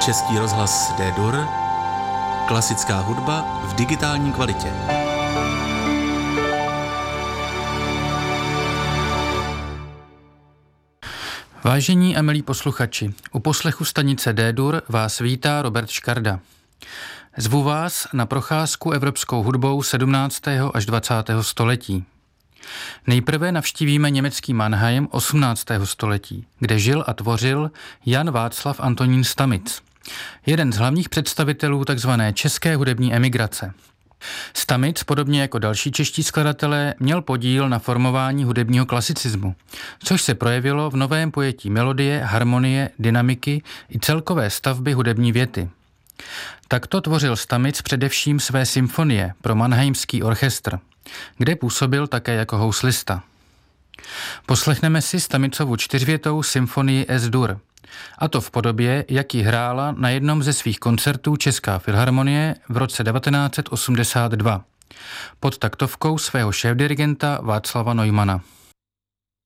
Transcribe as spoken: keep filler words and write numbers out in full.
Český rozhlas D-dur, klasická hudba v digitální kvalitě. Vážení a milí posluchači, u poslechu stanice D-dur vás vítá Robert Škarda. Zvu vás na procházku evropskou hudbou sedmnáctého až dvacátého století. Nejprve navštívíme německý Mannheim osmnáctého století, kde žil a tvořil Jan Václav Antonín Stamitz, jeden z hlavních představitelů tzv. České hudební emigrace. Stamitz, podobně jako další čeští skladatelé, měl podíl na formování hudebního klasicismu, což se projevilo v novém pojetí melodie, harmonie, dynamiky i celkové stavby hudební věty. Takto tvořil Stamitz především své symfonie pro Mannheimský orchestr, kde působil také jako houslista. Poslechneme si Stamitzovu čtyřvětou symfonii S-dur, a to v podobě, jak ji hrála na jednom ze svých koncertů Česká filharmonie v roce devatenáct set osmdesát dva pod taktovkou svého šéfdirigenta Václava Neumana.